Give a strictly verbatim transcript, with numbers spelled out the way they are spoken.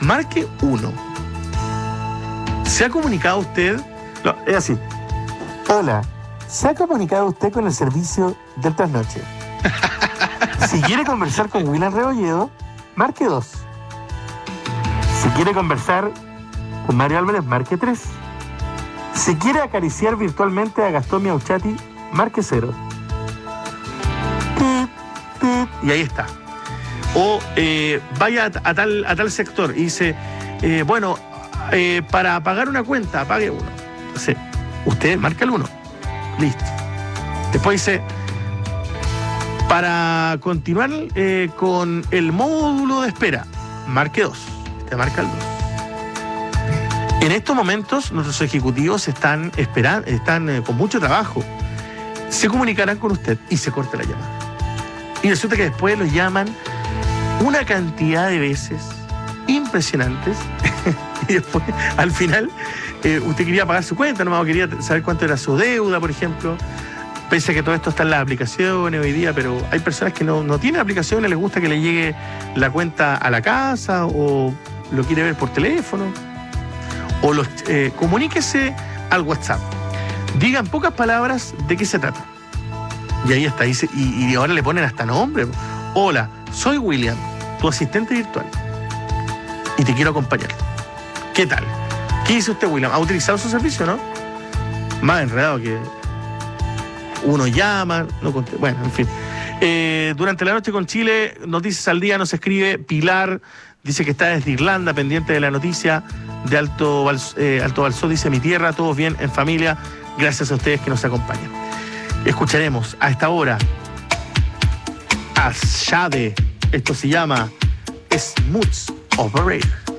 marque uno. ¿Se ha comunicado usted? No, es así. Hola, ¿se ha comunicado usted con el servicio del trasnoche? Si quiere conversar con William Rebolledo, marque dos. Si quiere conversar con Mario Álvarez, marque tres. Si quiere acariciar virtualmente a Gastón Miauchati, marque cero. Y ahí está. O eh, vaya a, a, tal, a tal sector y dice, eh, bueno, eh, para pagar una cuenta, pague uno. Entonces, usted marca el uno. Listo. Después dice, para continuar eh, con el módulo de espera, marque dos. Usted marca el dos. En estos momentos, nuestros ejecutivos están esperando, están eh, con mucho trabajo. Se comunicarán con usted y se corta la llamada. Y resulta que después los llaman una cantidad de veces impresionantes. Y después, al final, eh, usted quería pagar su cuenta, no quería saber cuánto era su deuda, por ejemplo. Pese a que todo esto está en las aplicaciones hoy día, pero hay personas que no, no tienen aplicaciones, les gusta que le llegue la cuenta a la casa o lo quiere ver por teléfono. O los, eh, comuníquese al WhatsApp. Diga en pocas palabras de qué se trata. Y ahí está. Y, y ahora le ponen hasta nombre. Hola, soy William, tu asistente virtual. Y te quiero acompañar. ¿Qué tal? ¿Qué dice usted, William? ¿Ha utilizado su servicio, no? Más enredado que uno llama, no contesta. Bueno, en fin. Eh, durante la noche con Chile, Noticias al Día nos escribe Pilar. Dice que está desde Irlanda, pendiente de la noticia de Alto, eh, Alto Balsó. Dice, mi tierra, todos bien, en familia. Gracias a ustedes que nos acompañan. Escucharemos a esta hora a Shade. Esto se llama Smooth Operator.